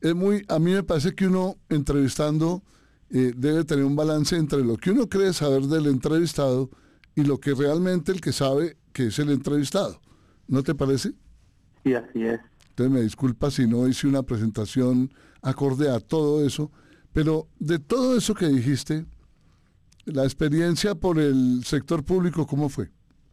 a mí me parece que uno entrevistando debe tener un balance entre lo que uno cree saber del entrevistado y lo que realmente el que sabe que es el entrevistado. ¿No te parece? Sí, así es. Entonces me disculpa si no hice una presentación acorde a todo eso, pero de todo eso que dijiste, la experiencia por el sector público, ¿cómo fue?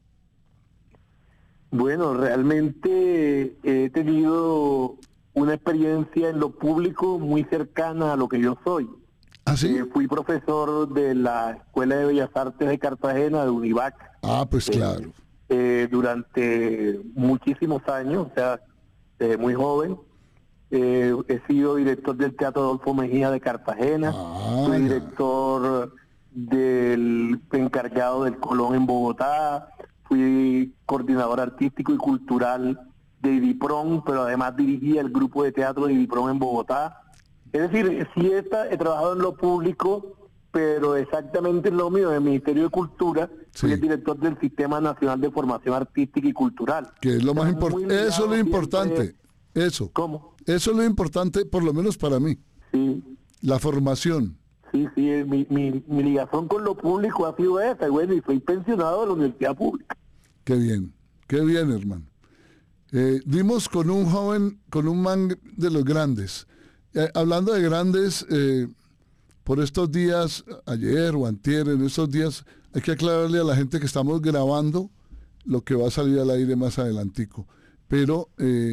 Bueno, realmente he tenido una experiencia en lo público muy cercana a lo que yo soy. ¿Ah, sí? Fui profesor de la Escuela de Bellas Artes de Cartagena, de UNIVAC. Ah, pues claro. Durante muchísimos años, o sea, muy joven. He sido director del Teatro Adolfo Mejía de Cartagena. Fui director del encargado del Colón en Bogotá. Fui coordinador artístico y cultural de IDIPRON, pero además dirigía el grupo de teatro de IDIPRON en Bogotá. Es decir, sí he trabajado en lo público, pero exactamente lo mío, en el Ministerio de Cultura, fui el director del Sistema Nacional de Formación Artística y Cultural. Que es lo más importante. Eso es lo importante. Eso. ¿Cómo? Eso es lo importante, por lo menos para mí. Sí. La formación. Sí, mi ligación con lo público ha sido esa, y bueno, y soy pensionado de la universidad pública. Qué bien, hermano. Dimos con un joven, con un man de los grandes. Hablando de grandes, por estos días, ayer o antier, en estos días, hay que aclararle a la gente que estamos grabando lo que va a salir al aire más adelantico. Pero,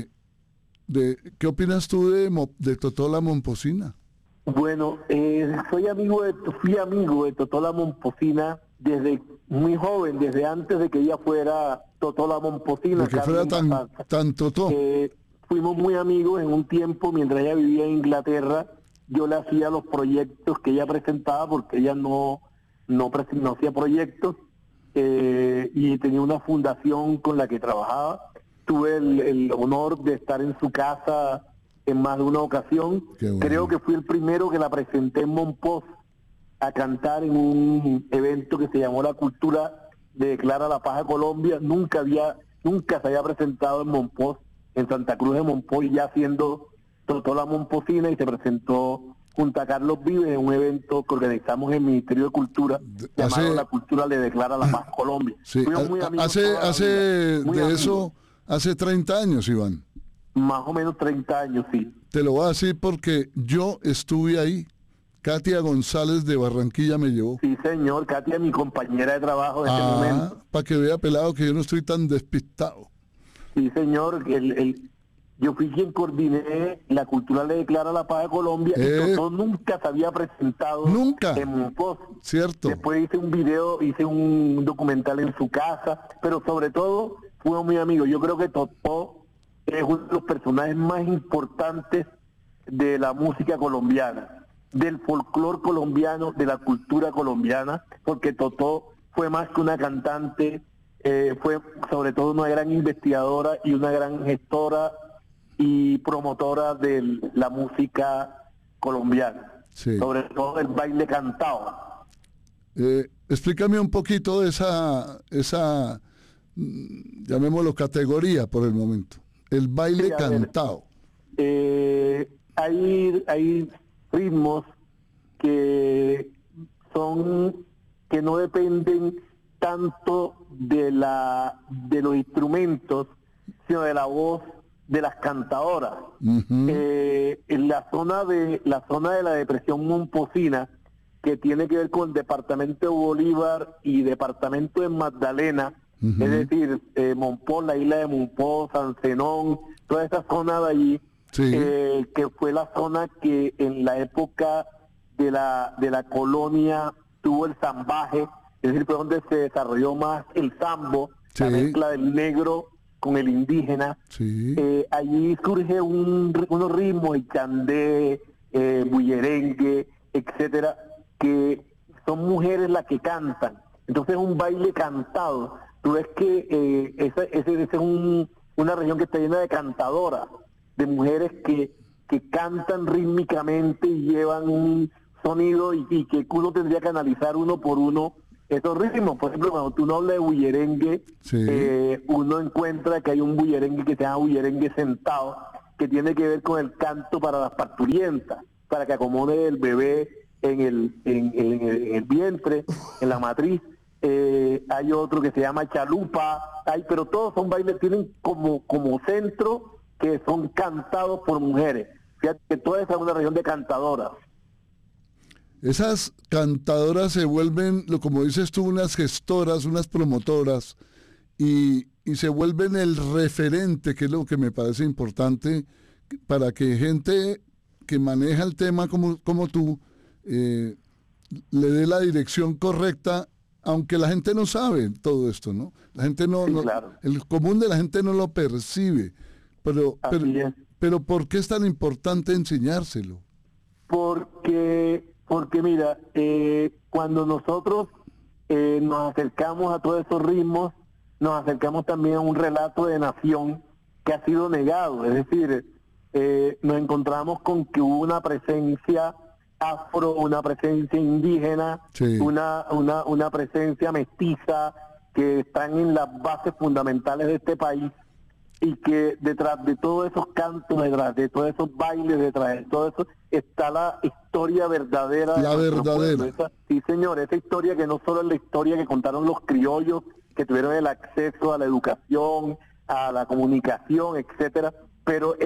¿qué opinas tú de Totó la Momposina? Bueno, fui amigo de Totó la Momposina desde muy joven, desde antes de que ella fuera Totó la Momposina. De que fuera tan Totó. Fuimos muy amigos en un tiempo mientras ella vivía en Inglaterra. Yo le hacía los proyectos que ella presentaba porque ella no hacía proyectos, y tenía una fundación con la que trabajaba. Tuve el honor de estar en su casa en más de una ocasión. Bueno. Creo que fui el primero que la presenté en Monpós a cantar en un evento que se llamó La Cultura de Declara la Paz a Colombia. Nunca se había presentado en Monpós, en Santa Cruz de Monpós, ya siendo Totó la Momposina, y se presentó junto a Carlos Vives en un evento que organizamos en el Ministerio de Cultura, llamado La Cultura le Declara la Paz a Colombia. Sí, hace 30 años, Iván. Más o menos 30 años, sí. Te lo voy a decir porque yo estuve ahí. Katia González de Barranquilla me llevó. Sí, señor. Katia, mi compañera de trabajo en ese momento. Para que vea, pelado, que yo no estoy tan despistado. Sí, señor. Yo fui quien coordiné La Cultura le Declara la Paz a Colombia, y Totó nunca se había presentado en Monpós. Cierto. Después hice un video, hice un documental en su casa, pero sobre todo fue muy amigo. Yo creo que Totó es uno de los personajes más importantes de la música colombiana, del folclore colombiano, de la cultura colombiana, porque Totó fue más que una cantante, fue sobre todo una gran investigadora y una gran gestora y promotora de la música colombiana, sí. Sobre todo el baile cantado. Explícame un poquito de esa llamémoslo categoría por el momento. El baile cantado. Hay ritmos que no dependen tanto de los instrumentos, sino de la voz de las cantadoras. En la zona de la depresión momposina, que tiene que ver con el departamento de Bolívar y departamento de Magdalena, es decir, Monpós, la isla de Monpós, San Zenón, toda esa zona de allí, sí. Que fue la zona que en la época de la colonia tuvo el zambaje, es decir, fue donde se desarrolló más el sambo, sí. La mezcla del negro con el indígena. Sí. Allí surge unos ritmos, el chandé, bullerengue, etcétera, que son mujeres las que cantan. Entonces es un baile cantado. Tú ves que esa es una región que está llena de cantadoras, de mujeres que cantan rítmicamente y llevan un sonido y que uno tendría que analizar uno por uno esos ritmos. Por ejemplo, cuando tú no hablas de bullerengue, sí. Uno encuentra que hay un bullerengue que se llama bullerengue sentado, que tiene que ver con el canto para las parturientas, para que acomode el bebé en el vientre, en la matriz. Hay otro que se llama chalupa, pero todos son bailes, tienen como centro que son cantados por mujeres. Fíjate que toda esa es una región de cantadoras. Esas cantadoras se vuelven, como dices tú, unas gestoras, unas promotoras, y se vuelven el referente, que es lo que me parece importante, para que gente que maneja el tema como tú, le dé la dirección correcta, aunque la gente no sabe todo esto, ¿no? La gente no, Sí, claro. El común de la gente no lo percibe, pero ¿por qué es tan importante enseñárselo? Porque mira, cuando nosotros nos acercamos a todos esos ritmos, nos acercamos también a un relato de nación que ha sido negado. Es decir, nos encontramos con que hubo una presencia afro, una presencia indígena, sí, una presencia mestiza, que están en las bases fundamentales de este país, y que detrás de todos esos cantos, detrás de todos esos bailes, detrás de todo eso, está la historia verdadera. La verdadera. Sí, señor, esa historia que no solo es la historia que contaron los criollos, que tuvieron el acceso a la educación, a la comunicación, etcétera, pero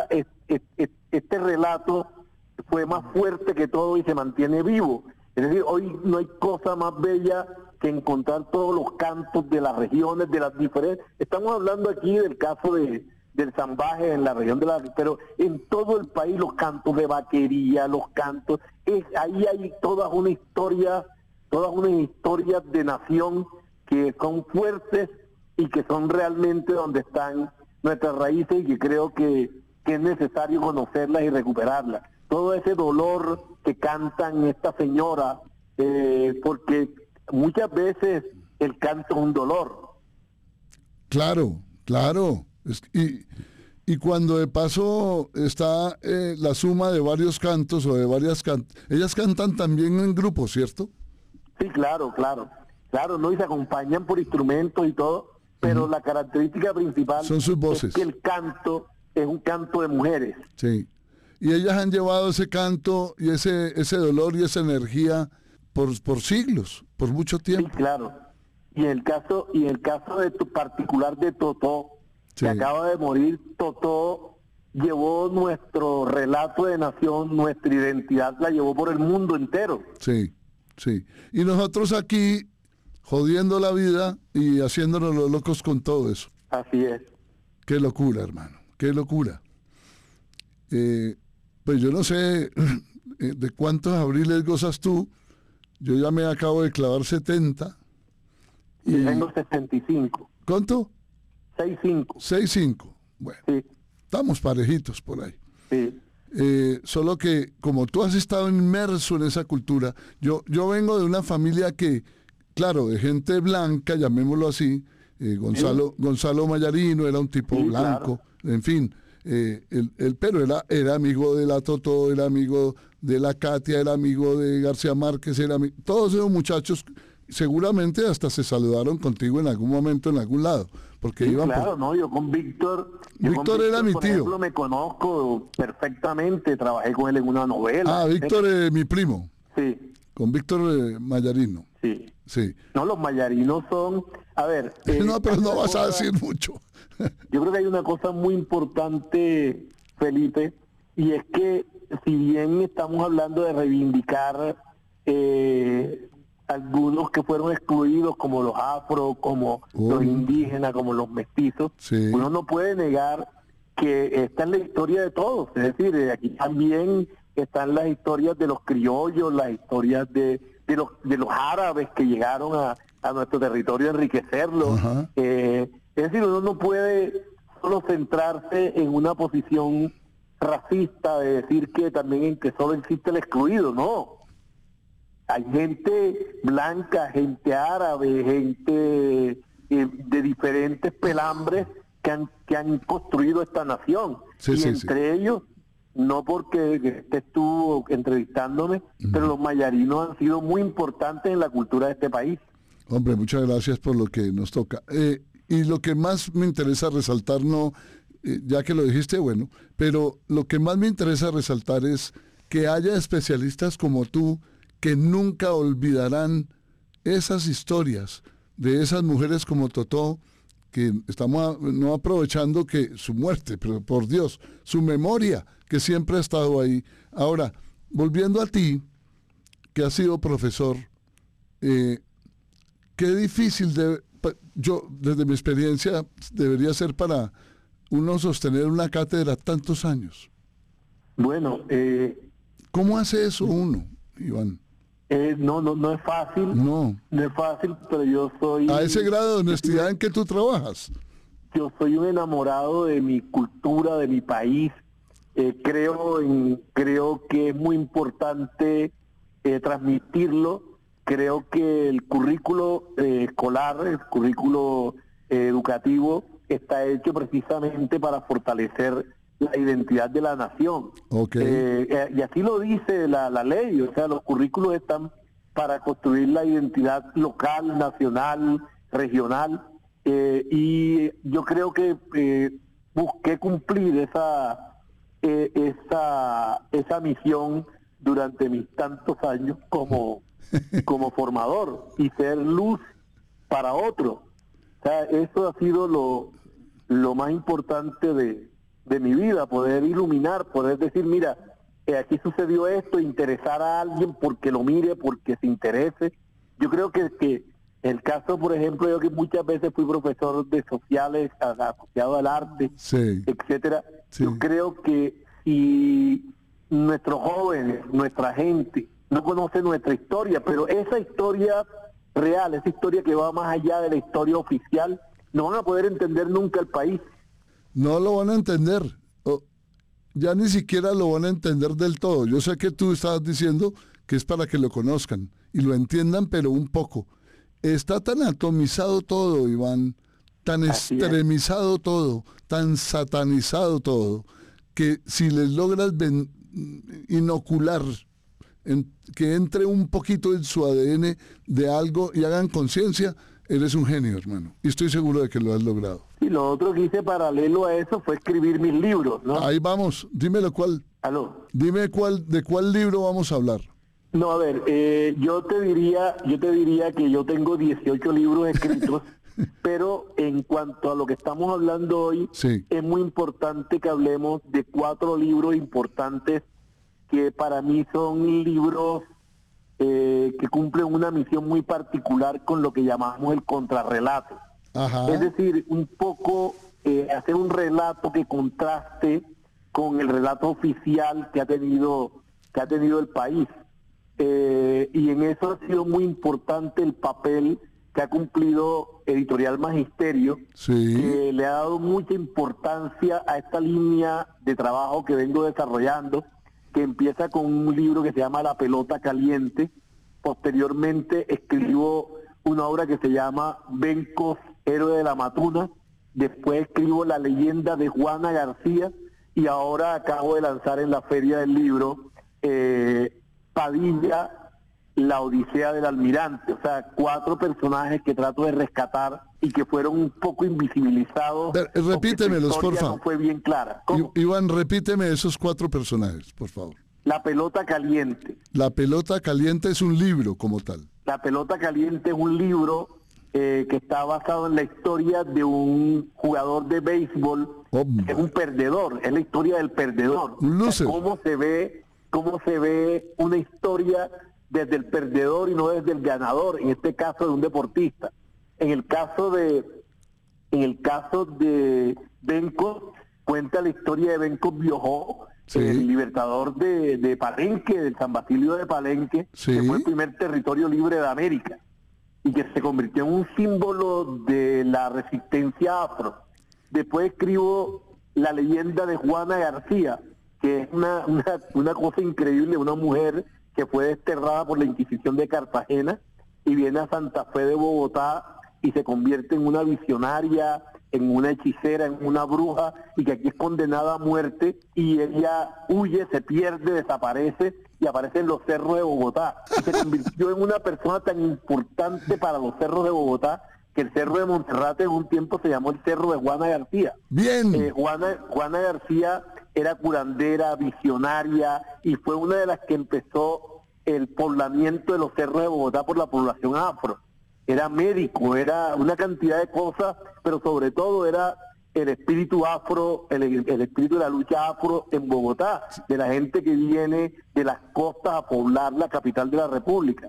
este relato fue más fuerte que todo y se mantiene vivo. Es decir, hoy no hay cosa más bella que encontrar todos los cantos de las regiones, de las diferentes. Estamos hablando aquí del caso del zambaje en la región pero en todo el país los cantos de vaquería, los cantos, ahí hay todas unas historias de nación que son fuertes y que son realmente donde están nuestras raíces, y que creo que es necesario conocerlas y recuperarlas. Todo ese dolor que cantan estas señoras, porque muchas veces el canto es un dolor. Claro. Y cuando de paso está la suma de varios cantos o de varias ellas cantan también en grupo, ¿cierto? Sí, claro, ¿no? Y se acompañan por instrumentos y todo, pero la característica principal son sus voces. Es que el canto es un canto de mujeres. Sí. Y ellas han llevado ese canto y ese dolor y esa energía por siglos, por mucho tiempo. Sí, claro. Y en el caso de tu particular de Totó, sí, que acaba de morir, Totó llevó nuestro relato de nación, nuestra identidad, la llevó por el mundo entero. Sí. Y nosotros aquí jodiendo la vida y haciéndonos los locos con todo eso. Así es. Qué locura, hermano, qué locura. Pues yo no sé de cuántos abriles gozas tú. Yo ya me acabo de clavar 70. Y tengo 65. ¿Cuánto? 6'5". 6'5". Bueno, sí, estamos parejitos por ahí. Sí. Solo que como tú has estado inmerso en esa cultura, yo vengo de una familia que, claro, de gente blanca, llamémoslo así. Gonzalo Mayarino era un tipo blanco, claro. En fin. Pero era amigo de la Totó, era amigo de la Katia, era amigo de García Márquez, todos esos muchachos seguramente hasta se saludaron contigo en algún momento en algún lado, porque iban claro, no, yo con Víctor era mi tío. Por ejemplo, me conozco perfectamente, trabajé con él en una novela. Víctor es mi primo. Sí. Con Víctor Mayarino. Sí. No, los mayarinos son, a ver. No, pero no vas a decir mucho. Yo creo que hay una cosa muy importante, Felipe, y es que si bien estamos hablando de reivindicar algunos que fueron excluidos, como los afro, como los indígenas, como los mestizos, uno no puede negar que esta es la historia de todos. Es decir, aquí también están las historias de los criollos, las historias de los árabes que llegaron a nuestro territorio a enriquecerlo. Es decir, uno no puede solo centrarse en una posición racista de decir que también en que solo existe el excluido, no. Hay gente blanca, gente árabe, gente de diferentes pelambres que han construido esta nación. Entre ellos, no porque estés tú entrevistándome, pero los mayarinos han sido muy importantes en la cultura de este país. Hombre, muchas gracias por lo que nos toca. Y lo que más me interesa resaltar, no ya que lo dijiste, bueno, pero lo que más me interesa resaltar es que haya especialistas como tú que nunca olvidarán esas historias de esas mujeres como Totó, que estamos no aprovechando que su muerte, pero por Dios, su memoria, que siempre ha estado ahí. Ahora, volviendo a ti, que has sido profesor, qué difícil, yo desde mi experiencia, debería ser para uno sostener una cátedra tantos años. Bueno, ¿cómo hace eso uno, Iván? No es fácil. No es fácil, pero yo soy... A ese grado de honestidad en que tú trabajas. Yo soy un enamorado de mi cultura, de mi país. Creo que es muy importante transmitirlo. Creo que el currículo escolar, el currículo educativo, está hecho precisamente para fortalecer la identidad de la nación. Okay. Y así lo dice la ley, o sea, los currículos están para construir la identidad local, nacional, regional, y yo creo que busqué cumplir esa misión durante mis tantos años como formador y ser luz para otros. O sea, eso ha sido lo más importante de mi vida, poder iluminar, poder decir, mira, aquí sucedió esto, interesar a alguien porque lo mire, porque se interese. Yo creo que el caso, por ejemplo, yo que muchas veces fui profesor de sociales, asociado al arte, sí, etcétera, sí. Yo creo que si nuestros jóvenes, nuestra gente, no conoce nuestra historia, pero esa historia real, esa historia que va más allá de la historia oficial, no van a poder entender nunca el país. No lo van a entender, ya ni siquiera lo van a entender del todo. Yo sé que tú estabas diciendo que es para que lo conozcan y lo entiendan, pero un poco. Está tan atomizado todo, Iván, tan extremizado todo, tan satanizado todo, que si les logras inocular, que entre un poquito en su ADN de algo y hagan conciencia, eres un genio, hermano. Y estoy seguro de que lo has logrado. Y lo otro que hice paralelo a eso fue escribir mis libros, ¿no? Ahí vamos, dímelo cuál. ¿Aló? Dime de cuál libro vamos a hablar. No, a ver, yo te diría que yo tengo 18 libros escritos, pero en cuanto a lo que estamos hablando hoy, sí, es muy importante que hablemos de 4 libros importantes que para mí son libros que cumplen una misión muy particular con lo que llamamos el contrarrelato. Ajá. Es decir, un poco hacer un relato que contraste con el relato oficial que ha tenido el país. Y en eso ha sido muy importante el papel que ha cumplido Editorial Magisterio, sí, que le ha dado mucha importancia a esta línea de trabajo que vengo desarrollando, que empieza con un libro que se llama La pelota caliente. Posteriormente escribo una obra que se llama Bencos, héroe de la Matuna. Después escribo La leyenda de Juana García y ahora acabo de lanzar en la Feria del Libro Padilla, la Odisea del Almirante. O sea, 4 personajes que trato de rescatar y que fueron un poco invisibilizados. Repítemelos, por favor. No fue bien clara. Iván, repíteme esos 4 personajes, por favor. La pelota caliente. La pelota caliente es un libro como tal. La pelota caliente es un libro que está basado en la historia de un jugador de béisbol, que es un perdedor, es la historia del perdedor. Un loser. Cómo se ve una historia desde el perdedor y no desde el ganador, en este caso de un deportista. En el caso de Benco, cuenta la historia de Benco Biojó, sí, el libertador de Palenque, del San Basilio de Palenque, sí, que fue el primer territorio libre de América y que se convirtió en un símbolo de la resistencia afro. Después escribo La leyenda de Juana García, que es una cosa increíble, una mujer que fue desterrada por la Inquisición de Cartagena y viene a Santa Fe de Bogotá y se convierte en una visionaria, en una hechicera, en una bruja, y que aquí es condenada a muerte, y ella huye, se pierde, desaparece, y aparece en los cerros de Bogotá. Y se convirtió en una persona tan importante para los cerros de Bogotá, que el Cerro de Monserrate en un tiempo se llamó el Cerro de Juana García. Bien. Juana García era curandera, visionaria, y fue una de las que empezó el poblamiento de los cerros de Bogotá por la población afro. Era médico, era una cantidad de cosas, pero sobre todo era el espíritu afro, el espíritu de la lucha afro en Bogotá, de la gente que viene de las costas a poblar la capital de la República.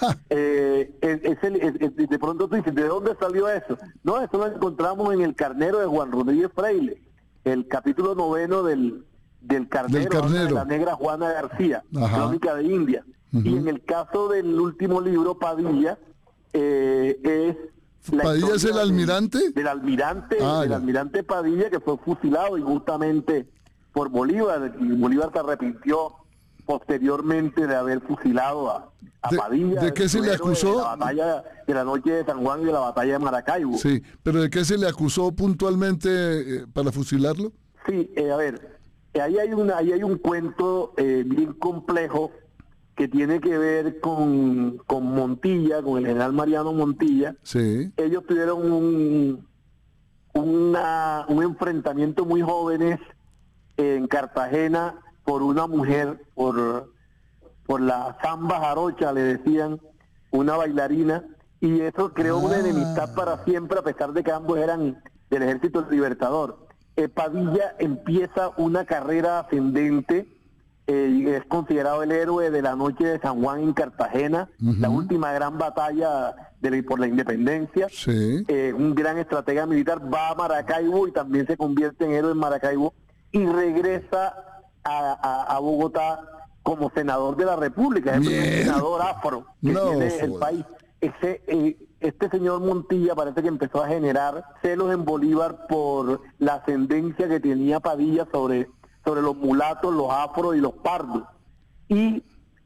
De pronto tú dices, ¿de dónde salió eso? No, eso lo encontramos en el Carnero de Juan Rodríguez Freile, el capítulo 9 del Carnero, de la negra Juana García, Crónica de India. Y en el caso del último libro, Padilla, es... ¿Padilla es el almirante? Del almirante Padilla, que fue fusilado injustamente por Bolívar, y Bolívar se arrepintió posteriormente de haber fusilado a Padilla. ¿De qué se le acusó? De la batalla de la noche de San Juan y de la batalla de Maracaibo. Sí, pero ¿de qué se le acusó puntualmente para fusilarlo? Sí, a ver, ahí hay un cuento bien complejo que tiene que ver con Montilla, con el general Mariano Montilla. Sí. Ellos tuvieron un enfrentamiento muy jóvenes en Cartagena por una mujer, por la Zamba Jarocha, le decían, una bailarina, y eso creó una enemistad para siempre, a pesar de que ambos eran del Ejército Libertador. Padilla empieza una carrera ascendente, es considerado el héroe de la noche de San Juan en Cartagena, la última gran batalla por la independencia. Sí. Un gran estratega militar, va a Maracaibo y también se convierte en héroe en Maracaibo y regresa a Bogotá como senador de la República, es el primer senador afro que tiene el país. Este señor Montilla parece que empezó a generar celos en Bolívar por la ascendencia que tenía Padilla sobre los mulatos, los afros y los pardos. Y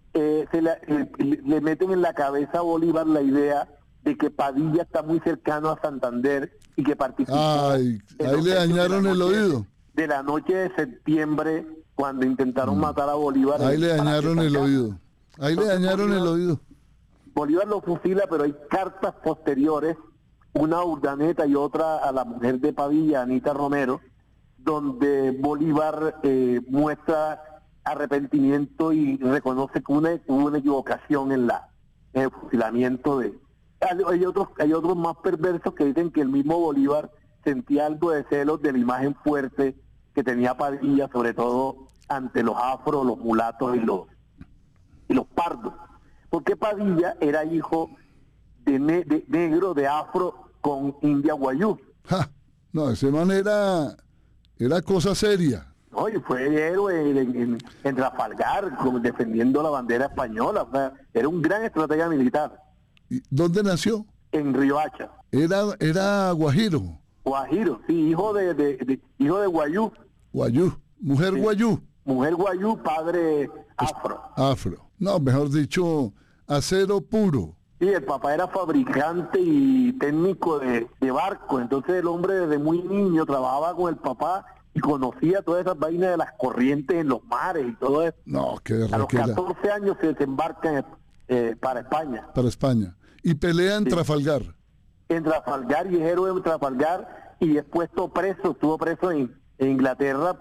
le meten en la cabeza a Bolívar la idea de que Padilla está muy cercano a Santander y que participó. Ahí le dañaron el oído. De la noche de septiembre, cuando intentaron matar a Bolívar. Ahí le dañaron el oído. Ahí le dañaron el oído. Bolívar lo fusila, pero hay cartas posteriores, una a Urdaneta y otra a la mujer de Padilla, Anita Romero, donde Bolívar muestra arrepentimiento y reconoce que hubo una equivocación en el fusilamiento de... Hay otros más perversos que dicen que el mismo Bolívar sentía algo de celos de la imagen fuerte que tenía Padilla, sobre todo ante los afros, los mulatos y los pardos. Porque Padilla era hijo de negro, de afro, con india guayú. No, ese man era cosa seria. No, y fue héroe en Trafalgar, defendiendo la bandera española. O sea, era un gran estratega militar. ¿Y dónde nació? En Riohacha. Era guajiro. Guajiro, sí, hijo de guayú. Guayú, mujer sí. Guayú. Mujer guayú, padre afro. Afro. No, mejor dicho, acero puro. Sí, el papá era fabricante y técnico de barco, entonces el hombre desde muy niño trabajaba con el papá y conocía todas esas vainas de las corrientes en los mares y todo eso. No, qué a los 14 años se desembarcan para España. Para España. Y pelea en Trafalgar. En Trafalgar, y es héroe en Trafalgar, y después estuvo preso en Inglaterra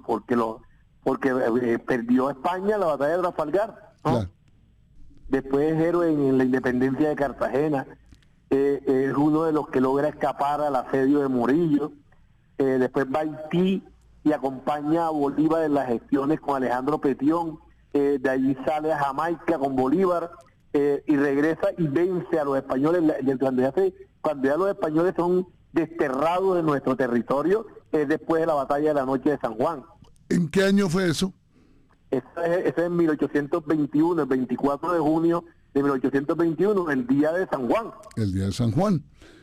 porque perdió España la batalla de Trafalgar, ¿no? Claro. Después es héroe en la independencia de Cartagena, es uno de los que logra escapar al asedio de Morillo, después va a Haití y acompaña a Bolívar en las gestiones con Alejandro Petión, de allí sale a Jamaica con Bolívar, y regresa y vence a los españoles, cuando ya los españoles son desterrados de nuestro territorio, es después de la batalla de la noche de San Juan. ¿En qué año fue eso? Eso es en 1821, el 24 de junio de 1821, el día de San Juan. El día de San Juan.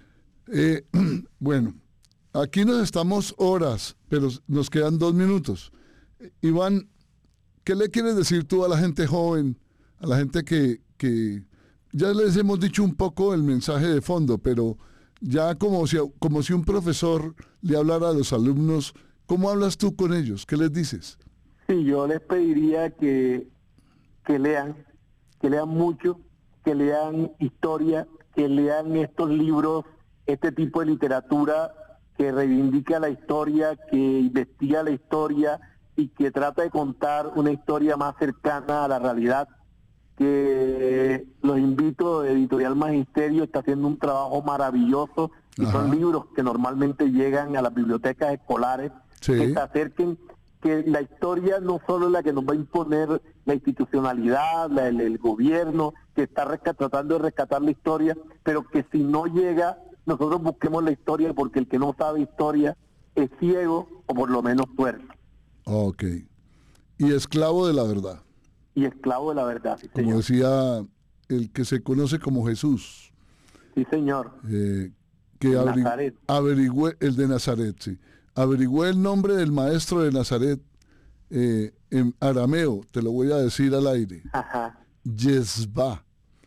Bueno, aquí nos estamos horas, pero nos quedan 2 minutos. Iván, ¿qué le quieres decir tú a la gente joven, a la gente que ya les hemos dicho un poco el mensaje de fondo, pero ya como si un profesor le hablara a los alumnos, ¿cómo hablas tú con ellos? ¿Qué les dices? Sí, yo les pediría que lean mucho, que lean historia, que lean estos libros este tipo de literatura que reivindica la historia, que investiga la historia y que trata de contar una historia más cercana a la realidad, que los invito, Editorial Magisterio está haciendo un trabajo maravilloso y son libros que normalmente llegan a las bibliotecas escolares, que se acerquen, que la historia no solo es la que nos va a imponer la institucionalidad, el gobierno, que está tratando de rescatar la historia, pero que si no llega, nosotros busquemos la historia, porque el que no sabe historia es ciego o por lo menos tuerto. Ok. Y esclavo de la verdad. Y esclavo de la verdad, sí, como señor. decía el que se conoce como Jesús. Sí, señor. Que Nazaret. El de Nazaret, sí. Averigüé el nombre del maestro de Nazaret en arameo, te lo voy a decir al aire. Ajá. Yesva.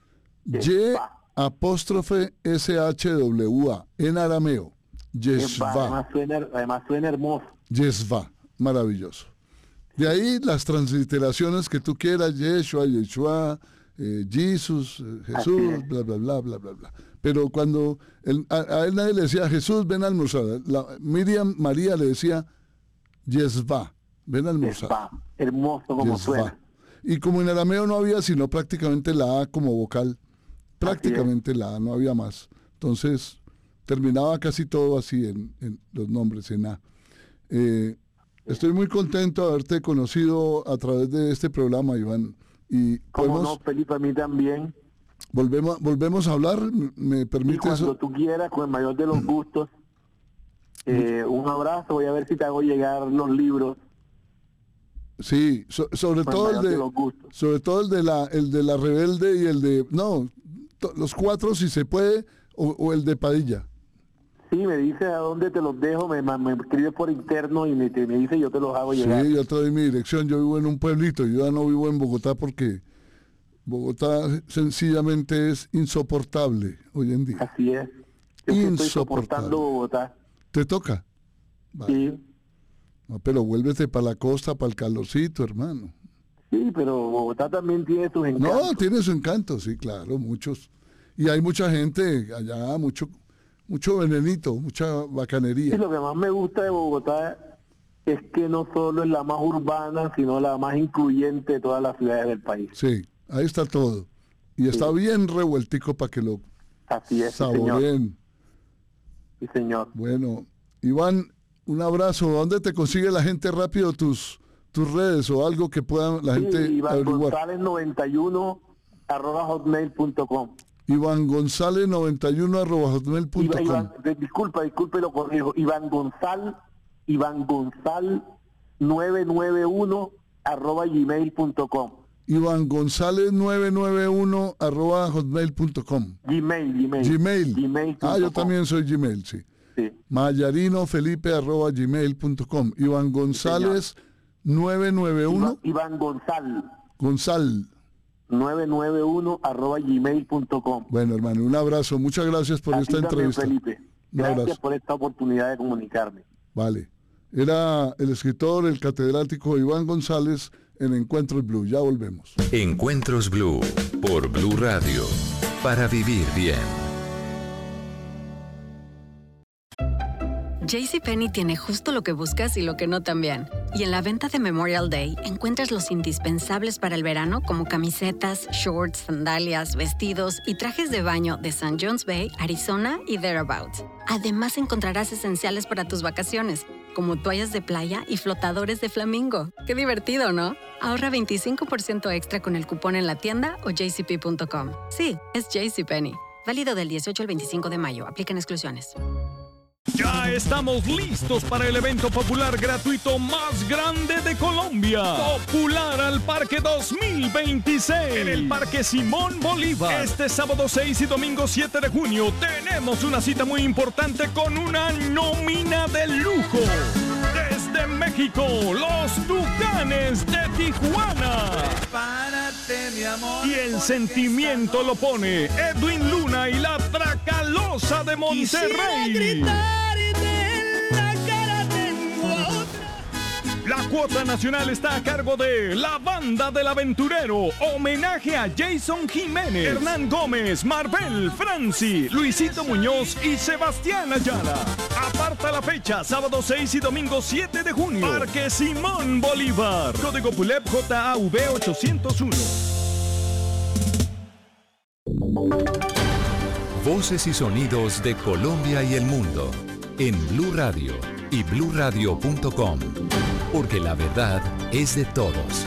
Y''SHWA en arameo. Yesva. Además suena hermoso. Yesva. Maravilloso. De ahí las transliteraciones que tú quieras, Yeshua, Jesús, Jesús, bla, bla, bla, bla, bla, bla. Pero cuando a él nadie le decía, Jesús, ven a almorzar. María le decía, Yesva, ven a almorzar. Yesva, hermoso como suena. Y como en arameo no había sino prácticamente la A como vocal, prácticamente la A, no había más. Entonces, terminaba casi todo así en los nombres, en A. Estoy muy contento de haberte conocido a través de este programa, Iván. Y ¿cómo no, Felipe? A mí también. Volvemos a hablar, ¿me permites? Cuando tú quieras, con el mayor de los gustos. Un abrazo, voy a ver si te hago llegar los libros. Sí, sobre todo el de la Rebelde y el de... No, los 4 si se puede, o el de Padilla. Sí, me dice a dónde te los dejo, me escribe por interno y me dice yo te los hago llegar. Sí, yo te doy mi dirección, yo vivo en un pueblito, yo ya no vivo en Bogotá porque Bogotá sencillamente es insoportable hoy en día. Así es. Yo estoy soportando Bogotá. ¿Te toca? Vale. Sí. No, pero vuélvete para la costa, para el calorcito, hermano. Sí, pero Bogotá también tiene sus encantos. No, tiene su encanto, sí, claro, muchos. Y hay mucha gente allá, mucho venenito, mucha bacanería. Sí, lo que más me gusta de Bogotá es que no solo es la más urbana, sino la más incluyente de todas las ciudades del país. Sí, ahí está todo. Y está bien revueltico para que lo saboreen. Sí, señor. Bueno, Iván, un abrazo. ¿Dónde te consigue la gente rápido tus redes o algo que pueda la gente Iván averiguar? González 91 @hotmail.com. Iván González 91 @hotmail.com. Disculpe, lo corrijo. Iván González 991 @gmail.com. Iván González 991 @hotmail.com. Gmail. Yo también soy Gmail, sí. Mayarinofelipe @gmail.com. Iván González 991. Iván González 991 @gmail.com. Bueno, hermano, un abrazo. Muchas gracias por esta entrevista. Felipe. Gracias por esta oportunidad de comunicarme. Vale. Era el escritor, el catedrático Iván González en Encuentros Blue. Ya volvemos. Encuentros Blue por Blue Radio. Para vivir bien. JCPenney tiene justo lo que buscas y lo que no también. Y en la venta de Memorial Day encuentras los indispensables para el verano como camisetas, shorts, sandalias, vestidos y trajes de baño de St. John's Bay, Arizona y thereabouts. Además encontrarás esenciales para tus vacaciones, como toallas de playa y flotadores de flamingo. ¡Qué divertido!, ¿no? Ahorra 25% extra con el cupón en la tienda o jcp.com. Sí, es JCPenney. Válido del 18 al 25 de mayo. Aplican exclusiones. Ya estamos listos para el evento popular gratuito más grande de Colombia. Popular al Parque 2026. En el Parque Simón Bolívar. Este sábado 6 y domingo 7 de junio tenemos una cita muy importante con una nómina de lujo. Desde México, los Tucanes de Tijuana. Prepárate, mi amor. Y el sentimiento lo pone Edwin Luna y la Tracalosa de Monterrey. La cuota nacional está a cargo de La Banda del Aventurero, homenaje a Jason Jiménez, Hernán Gómez, Marvel, Franci, Luisito Muñoz y Sebastián Ayala. Aparta la fecha, sábado 6 y domingo 7 de junio. Parque Simón Bolívar. Código PULEP JAV 801. Voces y sonidos de Colombia y el mundo en Blue Radio y bluradio.com, porque la verdad es de todos.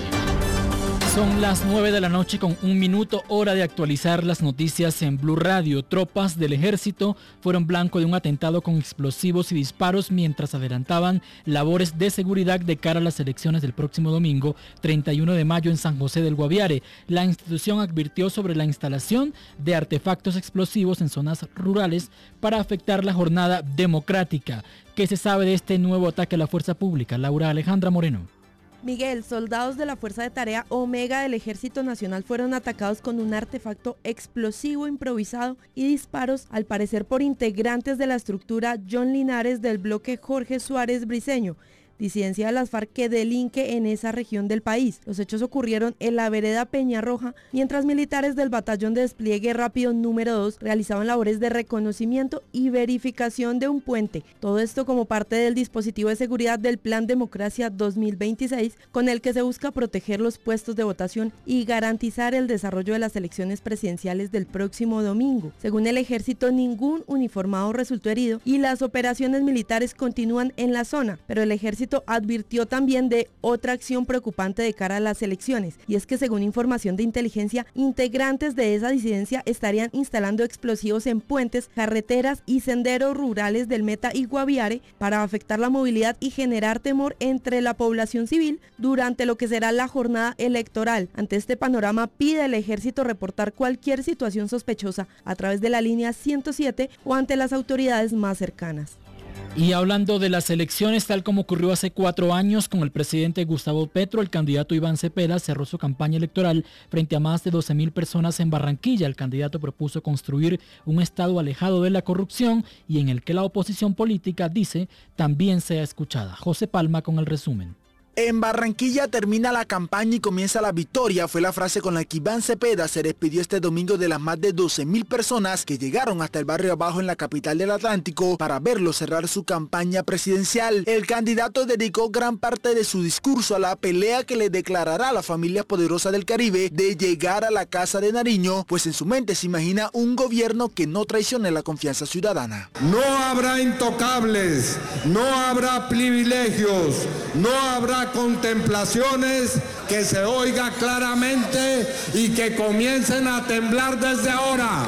Son las 9 de la noche con 1 minuto, hora de actualizar las noticias en Blue Radio. Tropas del ejército fueron blanco de un atentado con explosivos y disparos mientras adelantaban labores de seguridad de cara a las elecciones del próximo domingo, 31 de mayo en San José del Guaviare. La institución advirtió sobre la instalación de artefactos explosivos en zonas rurales para afectar la jornada democrática. ¿Qué se sabe de este nuevo ataque a la fuerza pública? Laura Alejandra Moreno. Miguel, soldados de la Fuerza de Tarea Omega del Ejército Nacional fueron atacados con un artefacto explosivo improvisado y disparos, al parecer por integrantes de la estructura John Linares del bloque Jorge Suárez Briceño, disidencia de las FARC que delinque en esa región del país. Los hechos ocurrieron en la vereda Peñarroja, mientras militares del Batallón de Despliegue Rápido número 2 realizaban labores de reconocimiento y verificación de un puente. Todo esto como parte del dispositivo de seguridad del Plan Democracia 2026, con el que se busca proteger los puestos de votación y garantizar el desarrollo de las elecciones presidenciales del próximo domingo. Según el ejército, ningún uniformado resultó herido y las operaciones militares continúan en la zona, pero el ejército advirtió también de otra acción preocupante de cara a las elecciones, y es que según información de inteligencia, integrantes de esa disidencia estarían instalando explosivos en puentes, carreteras y senderos rurales del Meta y Guaviare para afectar la movilidad y generar temor entre la población civil durante lo que será la jornada electoral. Ante este panorama, pide al ejército reportar cualquier situación sospechosa a través de la línea 107 o ante las autoridades más cercanas. Y hablando de las elecciones, tal como ocurrió hace 4 años con el presidente Gustavo Petro, el candidato Iván Cepeda cerró su campaña electoral frente a más de 12.000 personas en Barranquilla. El candidato propuso construir un estado alejado de la corrupción y en el que la oposición política, dice, también sea escuchada. José Palma con el resumen. En Barranquilla termina la campaña y comienza la victoria, fue la frase con la que Iván Cepeda se despidió este domingo de las más de 12.000 personas que llegaron hasta el barrio Abajo en la capital del Atlántico para verlo cerrar su campaña presidencial. El candidato dedicó gran parte de su discurso a la pelea que le declarará a la familia poderosa del Caribe de llegar a la Casa de Nariño, pues en su mente se imagina un gobierno que no traicione la confianza ciudadana. No habrá intocables, no habrá privilegios, no habrá contemplaciones, que se oiga claramente y que comiencen a temblar desde ahora.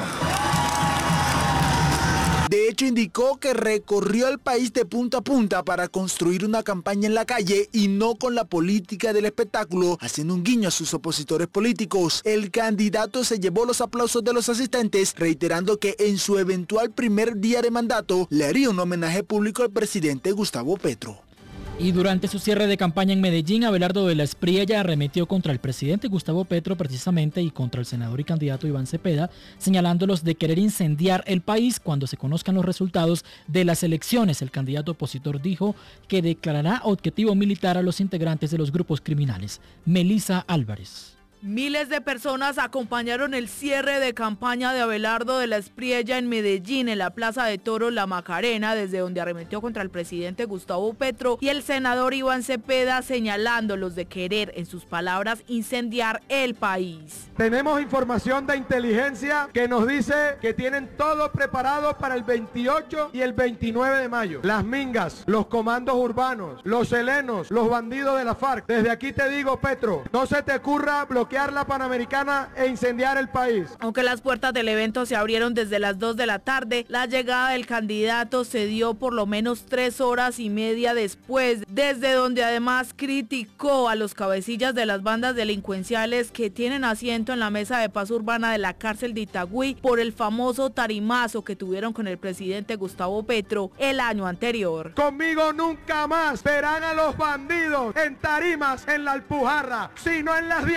De hecho, indicó que recorrió el país de punta a punta para construir una campaña en la calle y no con la política del espectáculo, haciendo un guiño a sus opositores políticos. El candidato se llevó los aplausos de los asistentes, reiterando que en su eventual primer día de mandato le haría un homenaje público al presidente Gustavo Petro. Y durante su cierre de campaña en Medellín, Abelardo de la Espriella arremetió contra el presidente Gustavo Petro precisamente y contra el senador y candidato Iván Cepeda, señalándolos de querer incendiar el país cuando se conozcan los resultados de las elecciones. El candidato opositor dijo que declarará objetivo militar a los integrantes de los grupos criminales. Melissa Álvarez. Miles de personas acompañaron el cierre de campaña de Abelardo de la Espriella en Medellín, en la Plaza de Toros La Macarena, desde donde arremetió contra el presidente Gustavo Petro y el senador Iván Cepeda, señalándolos de querer, en sus palabras, incendiar el país. Tenemos información de inteligencia que nos dice que tienen todo preparado para el 28 y el 29 de mayo. Las mingas, los comandos urbanos, los helenos, los bandidos de la FARC. Desde aquí te digo, Petro, no se te ocurra bloquear la Panamericana e incendiar el país. Aunque las puertas del evento se abrieron desde las 2 de la tarde, la llegada del candidato se dio por lo menos 3 horas y media después, desde donde además criticó a los cabecillas de las bandas delincuenciales que tienen asiento en la mesa de paz urbana de la cárcel de Itagüí por el famoso tarimazo que tuvieron con el presidente Gustavo Petro el año anterior. Conmigo nunca más verán a los bandidos en tarimas en la Alpujarra, sino en las 10 megas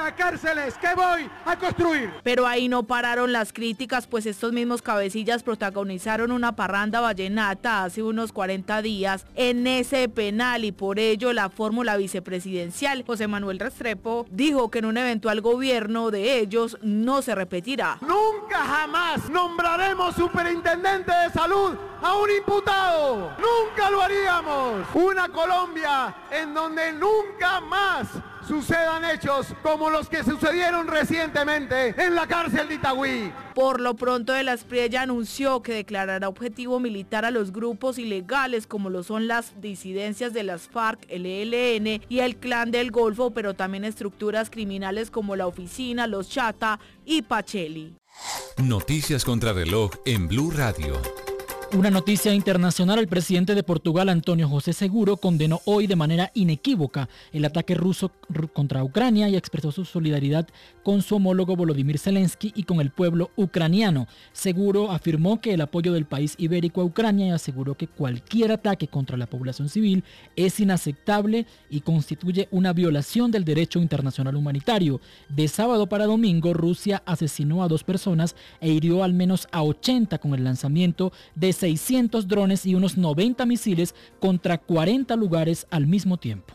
megacárceles que voy a construir. Pero ahí no pararon las críticas, pues estos mismos cabecillas protagonizaron una parranda vallenata hace unos 40 días en ese penal y por ello la fórmula vicepresidencial José Manuel Restrepo dijo que en un eventual gobierno de ellos no se repetirá. Nunca jamás nombraremos superintendente de salud a un imputado. Nunca lo haríamos. Una Colombia en donde nunca más sucedan hechos como los que sucedieron recientemente en la cárcel de Itagüí. Por lo pronto, de la Espriella anunció que declarará objetivo militar a los grupos ilegales como lo son las disidencias de las FARC, el ELN y el Clan del Golfo, pero también estructuras criminales como la Oficina, los Chata y Pacheli. Noticias contra reloj en Blue Radio. Una noticia internacional: el presidente de Portugal, Antonio José Seguro, condenó hoy de manera inequívoca el ataque ruso contra Ucrania y expresó su solidaridad con su homólogo Volodymyr Zelensky y con el pueblo ucraniano. Seguro afirmó que el apoyo del país ibérico a Ucrania y aseguró que cualquier ataque contra la población civil es inaceptable y constituye una violación del derecho internacional humanitario. De sábado para domingo, Rusia asesinó a 2 personas e hirió al menos a 80 con el lanzamiento de 600 drones y unos 90 misiles contra 40 lugares al mismo tiempo.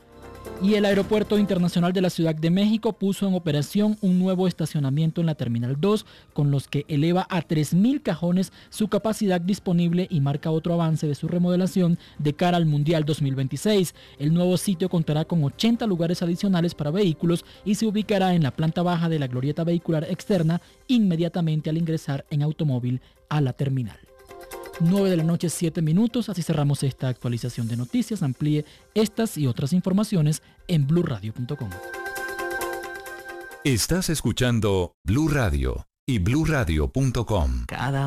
Y el Aeropuerto Internacional de la Ciudad de México puso en operación un nuevo estacionamiento en la Terminal 2, con los que eleva a 3.000 cajones su capacidad disponible y marca otro avance de su remodelación de cara al Mundial 2026. El nuevo sitio contará con 80 lugares adicionales para vehículos y se ubicará en la planta baja de la glorieta vehicular externa inmediatamente al ingresar en automóvil a la terminal. 9 de la noche, 7 minutos. Así cerramos esta actualización de noticias. Amplíe estas y otras informaciones en bluradio.com. Estás escuchando Blue Radio y bluradio.com.